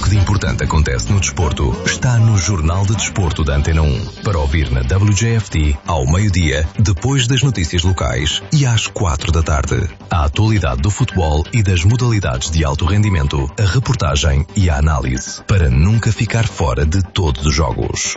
que de importante acontece no desporto está no Jornal de Desporto da Antena 1. Para ouvir na WJFT ao meio-dia, depois das notícias locais e às 4 da tarde. A atualidade do futebol e das modalidades de alto rendimento, a reportagem e a análise. Para nunca ficar fora de todos os jogos.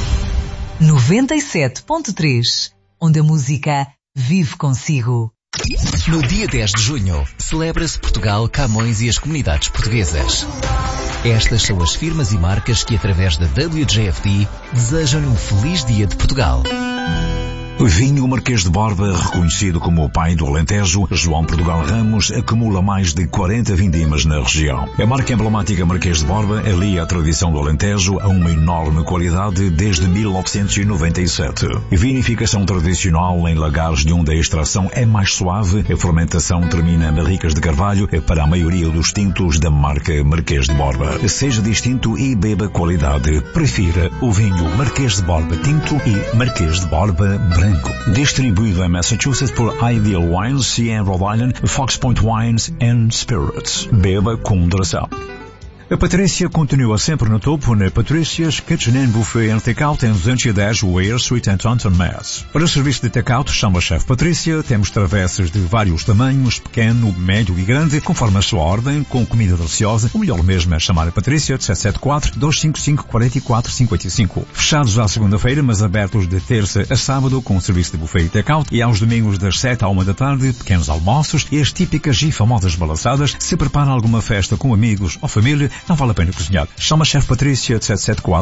97.3, onde a música vive consigo. No dia 10 de junho, celebra-se Portugal, Camões e as comunidades portuguesas. Estas são as firmas e marcas que, através da WJFT, desejam-lhe um feliz dia de Portugal. Vinho Marquês de Borba, reconhecido como o pai do Alentejo, João Portugal Ramos acumula mais de 40 vindimas na região. A marca emblemática Marquês de Borba alia a tradição do Alentejo a uma enorme qualidade desde 1997. Vinificação tradicional em lagares de onde a extração é mais suave, a fermentação termina em barricas de carvalho para a maioria dos tintos da marca Marquês de Borba. Seja distinto e beba qualidade. Prefira o vinho Marquês de Borba Tinto e Marquês de Borba Branco. Distribuído em Massachusetts por Ideal Wines, CN Rhode Island, Fox Point Wines and Spirits. Beba com moderação. A Patrícia continua sempre no topo na Patrícia's Kitchen and Buffet and Takeout em 210 Weir Street em Taunton, Mass. Para o serviço de takeout, chama a Chef Patrícia. Temos travessas de vários tamanhos, pequeno, médio e grande, conforme a sua ordem, com comida deliciosa. O melhor mesmo é chamar a Patrícia de 774-255-4455. Fechados à segunda-feira, mas abertos de terça a sábado com o serviço de buffet e takeout, e aos domingos das 7 à 1 da tarde, pequenos almoços e as típicas e famosas balançadas. Se prepara alguma festa com amigos ou família, não vale a pena cozinhar. Chama a Chef Patrícia de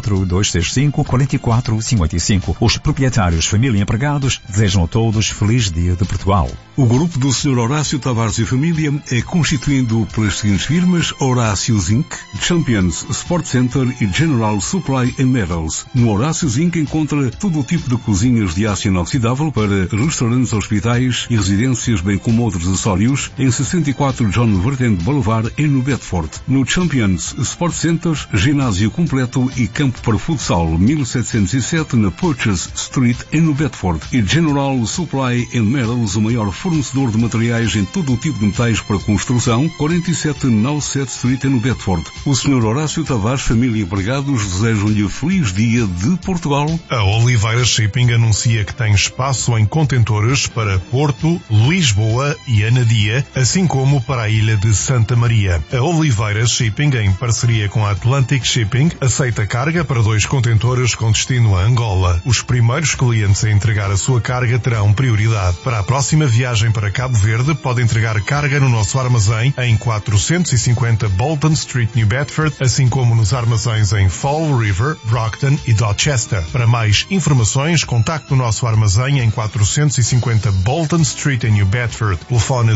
774-265-4455. Os proprietários, família e empregados desejam a todos feliz dia de Portugal. O grupo do Sr. Horácio Tavares e Família é constituído pelas seguintes firmas: Horácios Inc., Champions Sport Center e General Supply and Metals. No Horácios Inc. encontra todo o tipo de cozinhas de aço inoxidável para restaurantes, hospitais e residências, bem como outros acessórios, em 64 John Vertend Boulevard, em New Bedford. No Champions Sport Centers, ginásio completo e campo para futsal, 1707 na Purchase Street, em New Bedford. E General Supply and Metals, o maior fornecedor de materiais em todo o tipo de metais para construção, 47 Nauset Street, em New Bedford. O Sr. Horácio Tavares, família e empregados desejam-lhe feliz dia de Portugal. A Oliveira Shipping anuncia que tem espaço em contentores para Porto, Lisboa e Anadia, assim como para a ilha de Santa Maria. A Oliveira Shipping, em parceria com a Atlantic Shipping, aceita carga para 2 contentores com destino a Angola. Os primeiros clientes a entregar a sua carga terão prioridade. Para a próxima viagem para Cabo Verde, pode entregar carga no nosso armazém em 450 Bolton Street, New Bedford, assim como nos armazéns em Fall River, Brockton e Dorchester. Para mais informações, contacte o nosso armazém em 450 Bolton Street, em New Bedford. Telefone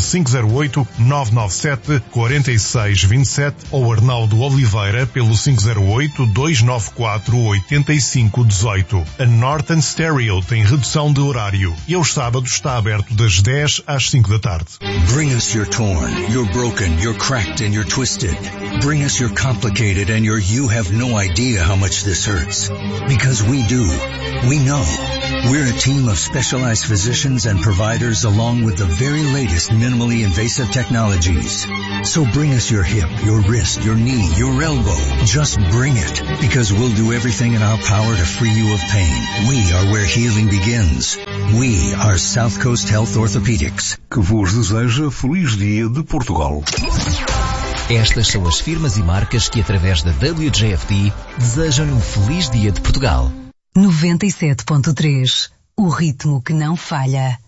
508-997-4627 ou Arnaldo Oliveira pelo 508-294-8518. A Northern Stereo tem redução de horário e aos sábados está aberto das 10 às 5 da tarde. Bring us your torn, your broken, your cracked and your twisted. Bring us your complicated and your you have no idea how much this hurts. Because we do. We know. We're a team of specialized physicians and providers along with the very latest minimally invasive technologies. So bring us your hip, your wrist, your knee, your elbow. Just bring it, because we'll do everything in our power to free you of pain. We are where healing begins. We are South Coast Health Orthopedics. Que vos deseja feliz dia de Portugal. Estas são as firmas e marcas que, através da WJFT, desejam-lhe um feliz dia de Portugal. 97.3, o ritmo que não falha.